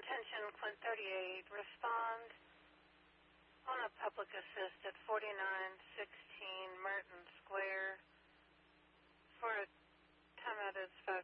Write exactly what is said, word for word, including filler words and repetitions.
Attention, Quint thirty-eight. Respond on a public assist at forty-nine sixteen Merton Square for a time that is five